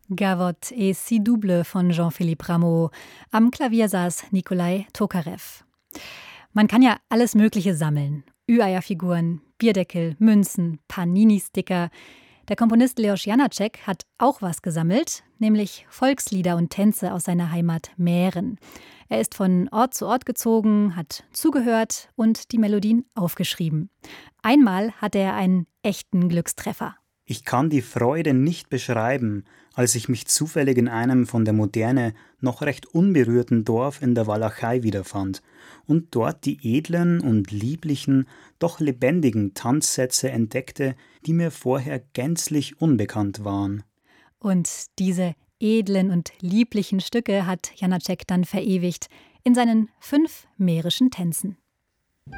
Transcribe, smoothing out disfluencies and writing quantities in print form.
Gavotte et si double von Jean-Philippe Rameau. Am Klavier saß Nikolai Tokarev. Man kann ja alles Mögliche sammeln. Ü-Eier-Figuren, Bierdeckel, Münzen, Panini-Sticker. Der Komponist Leos Janáček hat auch was gesammelt, nämlich Volkslieder und Tänze aus seiner Heimat Mähren. Er ist von Ort zu Ort gezogen, hat zugehört und die Melodien aufgeschrieben. Einmal hatte er einen echten Glückstreffer. Ich kann die Freude nicht beschreiben, als ich mich zufällig in einem von der Moderne noch recht unberührten Dorf in der Walachei wiederfand und dort die edlen und lieblichen, doch lebendigen Tanzsätze entdeckte, die mir vorher gänzlich unbekannt waren. Und diese edlen und lieblichen Stücke hat Janáček dann verewigt in seinen 5 mährischen Tänzen.